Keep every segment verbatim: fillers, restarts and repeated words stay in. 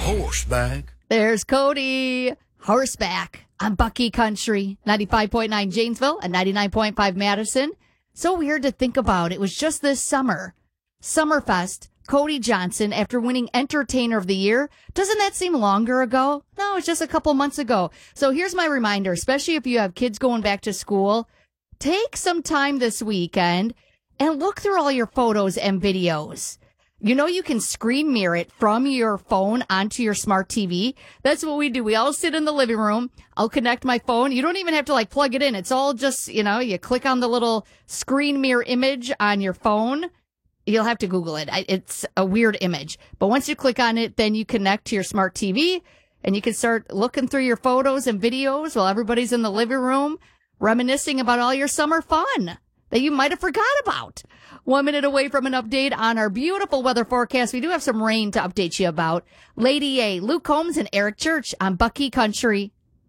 horseback. There's Cody horseback on Bucky Country, ninety-five point nine Janesville and ninety-nine point five Madison. So weird to think about. It was just this summer. Summerfest, Cody Johnson, after winning Entertainer of the Year. Doesn't that seem longer ago? No, it's just a couple months ago. So here's my reminder, especially if you have kids going back to school, take some time this weekend and look through all your photos and videos. You know, you can screen mirror it from your phone onto your smart T V. That's what we do. We all sit in the living room. I'll connect my phone. You don't even have to like plug it in. It's all just, you know, you click on the little screen mirror image on your phone. You'll have to Google it. It's a weird image. But once you click on it, then you connect to your smart T V and you can start looking through your photos and videos while everybody's in the living room reminiscing about all your summer fun that you might have forgot about. One minute away from an update on our beautiful weather forecast. We do have some rain to update you about. Lady A, Luke Combs, and Eric Church on Bucky Country.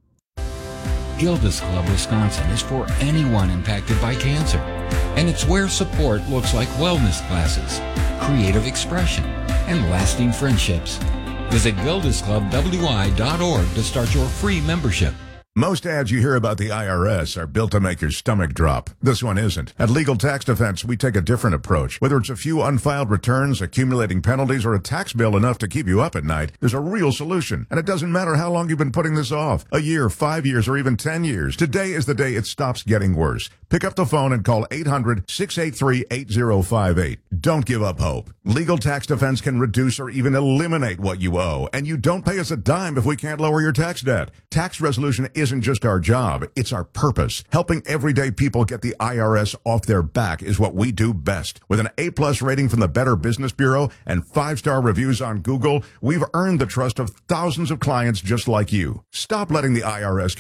Gilda's Club Wisconsin is for anyone impacted by cancer. And it's where support looks like wellness classes, creative expression, and lasting friendships. Visit gildas club w i dot org to start your free membership. Most ads you hear about the I R S are built to make your stomach drop. This one isn't. At Legal Tax Defense, we take a different approach. Whether it's a few unfiled returns, accumulating penalties, or a tax bill enough to keep you up at night, there's a real solution. And it doesn't matter how long you've been putting this off. A year, five years, or even ten years. Today is the day it stops getting worse. Pick up the phone and call eight hundred, six eight three, eight zero five eight. Don't give up hope. Legal Tax Defense can reduce or even eliminate what you owe. And you don't pay us a dime if we can't lower your tax debt. Tax resolution isn't just our job, it's our purpose. Helping everyday people get the I R S off their back is what we do best. With an A-plus rating from the Better Business Bureau and five-star reviews on Google, we've earned the trust of thousands of clients just like you. Stop letting the I R S